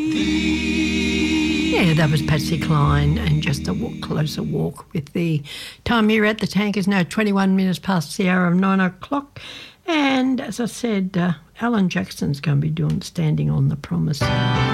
Yeah, that was Patsy Cline, and just a closer walk with the time here at the tank is now 21 minutes past the hour of 9 o'clock. And as I said, Alan Jackson's going to be doing Standing on the Promise.